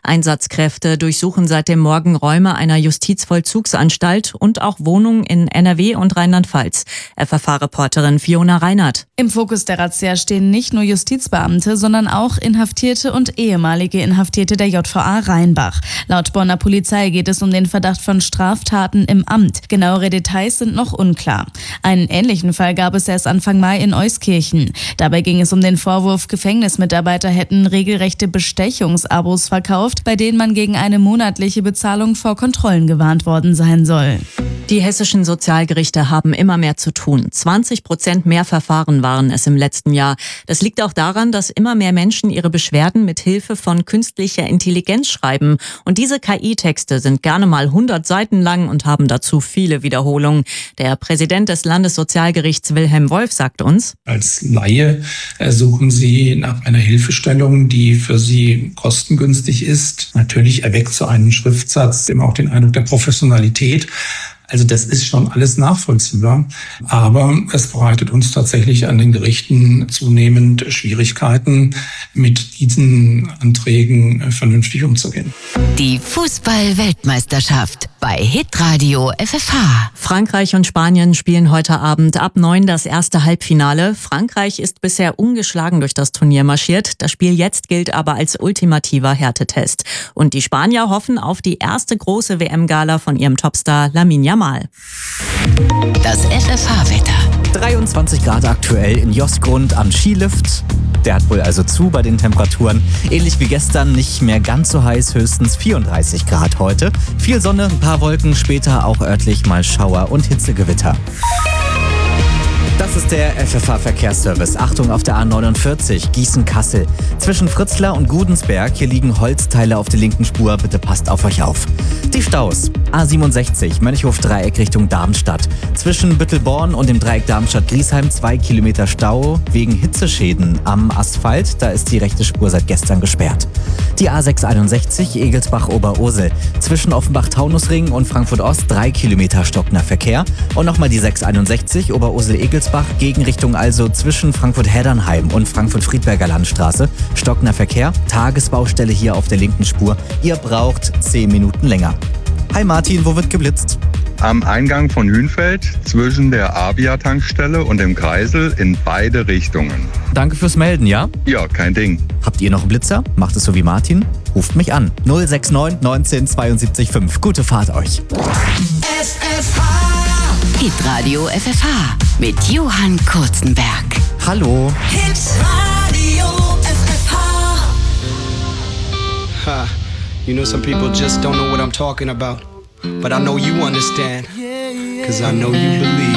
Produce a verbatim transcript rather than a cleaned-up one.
Einsatzkräfte durchsuchen seit dem Morgen Räume einer Justizvollzugsanstalt und auch Wohnungen in N R W und Rheinland-Pfalz. F F H-Reporterin Fiona Reinhardt. Im Fokus der Razzia stehen nicht nur Justizbeamte, sondern auch Inhaftierte und ehemalige Inhaftierte der J V A Rheinbach. Laut Bonner Polizei geht es um den Verdacht von Straftaten im Amt. Genauere Details sind noch unklar. Einen ähnlichen Fall gab es erst Anfang Mai in Euskirchen. Dabei ging es um den Vorwurf, Gefängnismitarbeiter hätten regelrechte Bestechungsabos verkauft, bei denen man gegen eine monatliche Bezahlung vor Kontrollen gewarnt worden sein soll. Die hessischen Sozialgerichte haben immer mehr zu tun. zwanzig Prozent mehr Verfahren waren es im letzten Jahr. Das liegt auch daran, dass immer mehr Menschen ihre Beschwerden mit Hilfe von künstlicher Intelligenz schreiben. Und diese K I-Texte sind gerne mal hundert Seiten lang und haben dazu viele Wiederholungen. Der Präsident des Landessozialgerichts Wilhelm Wolf sagt uns: Als Laie suchen Sie nach einer Hilfestellung, die für Sie kostengünstig ist. Natürlich erweckt so einen Schriftsatz immer auch den Eindruck der Professionalität. Also das ist schon alles nachvollziehbar, aber es bereitet uns tatsächlich an den Gerichten zunehmend Schwierigkeiten, mit diesen Anträgen vernünftig umzugehen. Die Fußball-Weltmeisterschaft bei Hitradio F F H. Frankreich und Spanien spielen heute Abend ab neun das erste Halbfinale. Frankreich ist bisher ungeschlagen durch das Turnier marschiert. Das Spiel jetzt gilt aber als ultimativer Härtetest. Und die Spanier hoffen auf die erste große W M-Gala von ihrem Topstar Lamine Yamal. Das F F H-Wetter. dreiundzwanzig Grad aktuell in Josgrund am Skilift. Der hat wohl also zu bei den Temperaturen. Ähnlich wie gestern, nicht mehr ganz so heiß, höchstens vierunddreißig Grad heute. Viel Sonne, ein paar Wolken, später auch örtlich mal Schauer und Hitzegewitter. Das ist der F F H-Verkehrsservice. Achtung auf der A neunundvierzig, Gießen-Kassel. Zwischen Fritzlar und Gudensberg, hier liegen Holzteile auf der linken Spur. Bitte passt auf euch auf. Die Staus. A siebenundsechzig, Mönchhof-Dreieck Richtung Darmstadt. Zwischen Büttelborn und dem Dreieck Darmstadt-Griesheim zwei Kilometer Stau wegen Hitzeschäden am Asphalt. Da ist die rechte Spur seit gestern gesperrt. Die A sechshunderteinundsechzig, Egelsbach-Oberursel. Zwischen Offenbach-Taunusring und Frankfurt-Ost drei Kilometer stockender Verkehr. Und nochmal die sechshunderteinundsechzig, Oberursel-Egelsbach, Gegenrichtung also zwischen Frankfurt-Heddernheim und Frankfurt-Friedberger Landstraße. Stockender Verkehr, Tagesbaustelle hier auf der linken Spur. Ihr braucht zehn Minuten länger. Hi Martin, wo wird geblitzt? Am Eingang von Hünfeld zwischen der Avia-Tankstelle und dem Kreisel in beide Richtungen. Danke fürs Melden, ja? Ja, kein Ding. Habt ihr noch einen Blitzer? Macht es so wie Martin? Ruft mich an. null sechs neun neunzehn zweiundsiebzig fünf. Gute Fahrt euch. F F H. Hitradio F F H mit Johann Kurzenberg. Hallo. Hitradio F F H. Ha. You know, some people just don't know what I'm talking about. But I know you understand, cause I know you believe.